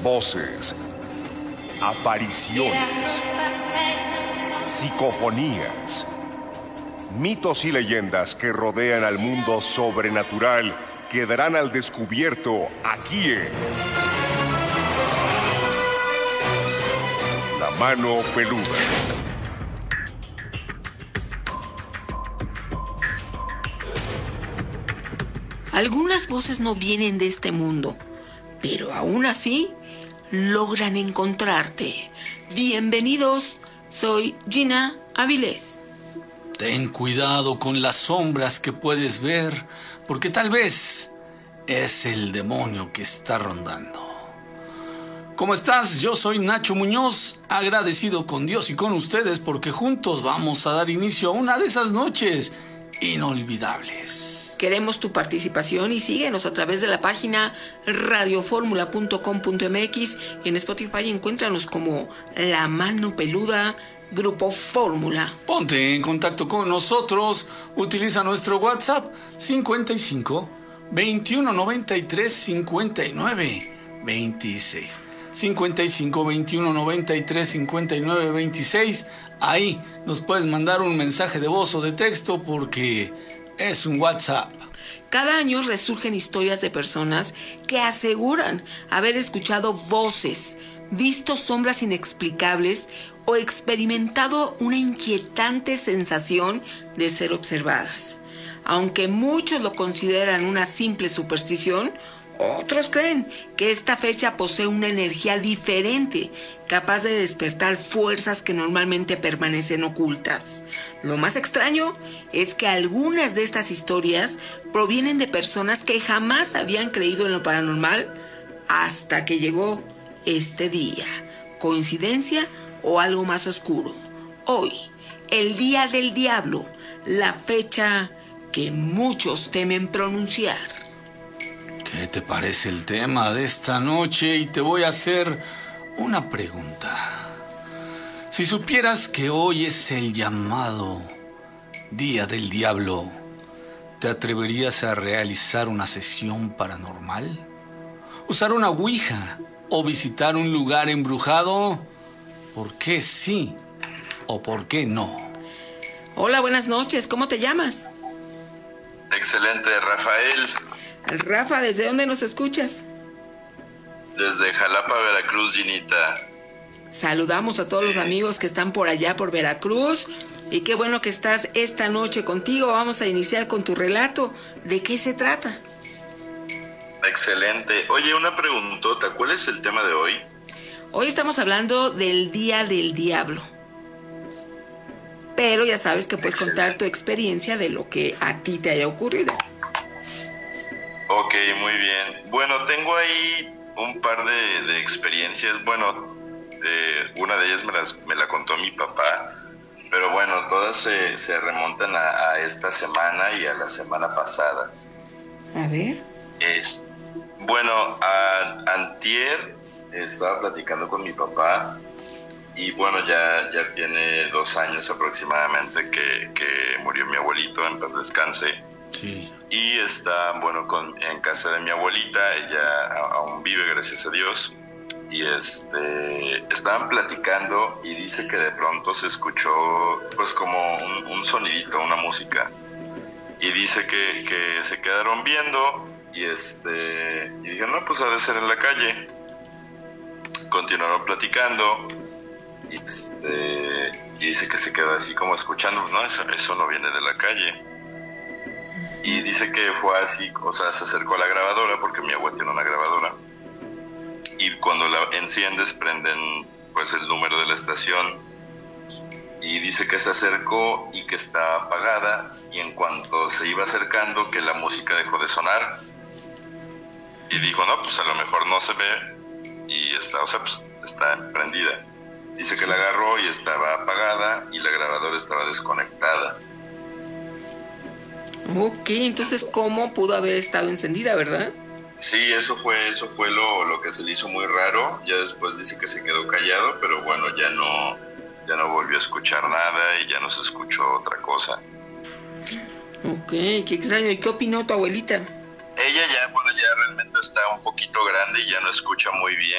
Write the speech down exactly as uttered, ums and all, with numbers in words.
voces, apariciones, psicofonías, mitos y leyendas que rodean al mundo sobrenatural quedarán al descubierto aquí en La Mano Peluda. Algunas voces no vienen de este mundo, pero aún así logran encontrarte. Bienvenidos, soy Gina Avilés. Ten cuidado con las sombras que puedes ver, porque tal vez es el demonio que está rondando. ¿Cómo estás? Yo soy Nacho Muñoz, agradecido con Dios y con ustedes porque juntos vamos a dar inicio a una de esas noches inolvidables. Queremos tu participación y síguenos a través de la página radio fórmula punto com punto m x y en Spotify encuéntranos como La Mano Peluda, Grupo Fórmula. Ponte en contacto con nosotros, utiliza nuestro WhatsApp cincuenta y cinco, veintiuno noventa y tres, cincuenta y nueve, veintiséis. cincuenta y cinco, veintiuno noventa y tres, cincuenta y nueve, veintiséis. Ahí nos puedes mandar un mensaje de voz o de texto porque es un WhatsApp. Cada año resurgen historias de personas que aseguran haber escuchado voces, visto sombras inexplicables o experimentado una inquietante sensación de ser observadas. Aunque muchos lo consideran una simple superstición, otros creen que esta fecha posee una energía diferente, capaz de despertar fuerzas que normalmente permanecen ocultas. Lo más extraño es que algunas de estas historias provienen de personas que jamás habían creído en lo paranormal hasta que llegó este día. ¿Coincidencia o algo más oscuro? Hoy, el Día del Diablo, la fecha que muchos temen pronunciar. ¿Qué te parece el tema de esta noche? Y te voy a hacer una pregunta. Si supieras que hoy es el llamado Día del Diablo, ¿te atreverías a realizar una sesión paranormal? ¿Usar una ouija o visitar un lugar embrujado? ¿Por qué sí o por qué no? Hola, buenas noches. ¿Cómo te llamas? Excelente, Rafael. Rafa, ¿desde dónde nos escuchas? Desde Jalapa, Veracruz, Ginita. Saludamos a todos los amigos que están por allá, por Veracruz. Y qué bueno que estás esta noche contigo. Vamos a iniciar con tu relato. ¿De qué se trata? Excelente. Oye, una preguntota. ¿Cuál es el tema de hoy? Hoy estamos hablando del Día del Diablo. Pero ya sabes que puedes Excelente. Contar tu experiencia de lo que a ti te haya ocurrido. Ok, muy bien. Bueno, tengo ahí un par de, de experiencias. Bueno, de, una de ellas me, las, me la contó mi papá. Pero bueno, todas se, se remontan a, a esta semana y a la semana pasada. A ver. Es, bueno, a, antier estaba platicando con mi papá. Y bueno, ya, ya tiene dos años aproximadamente que, que murió mi abuelito, en paz descanse. Sí. Y está, bueno, con, en casa de mi abuelita, ella aún vive, gracias a Dios. Y este, estaban platicando y dice que de pronto se escuchó pues como un, un sonidito, una música. Y dice que, que se quedaron viendo y este y dijeron, no, pues ha de ser en la calle. Continuaron platicando y, este, y dice que se quedó así como escuchando, no, eso, eso no viene de la calle. Y dice que fue así, o sea, se acercó a la grabadora, porque mi abuela tiene una grabadora. Y cuando la enciendes, prenden pues el número de la estación. Y dice que se acercó y que estaba apagada. Y en cuanto se iba acercando, que la música dejó de sonar. Y dijo, no, pues a lo mejor no se ve. Y está, o sea, pues está prendida. Dice que la agarró y estaba apagada y la grabadora estaba desconectada. Ok, entonces, ¿cómo pudo haber estado encendida, verdad? Sí, eso fue eso fue lo, lo que se le hizo muy raro. Ya después dice que se quedó callado, pero bueno, ya no, ya no volvió a escuchar nada y ya no se escuchó otra cosa. Ok, qué extraño. ¿Y qué opinó tu abuelita? Ella ya, bueno, ya realmente está un poquito grande y ya no escucha muy bien.